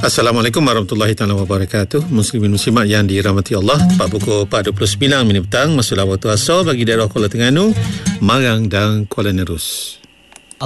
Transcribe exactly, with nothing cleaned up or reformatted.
Assalamualaikum warahmatullahi taala wabarakatuh. Muslimin muslimat yang dirahmati Allah. Tepat pukul empat dua puluh sembilan minit petang, masuklah waktu asar bagi daerah Kuala Terengganu, Marang dan Kuala Nerus.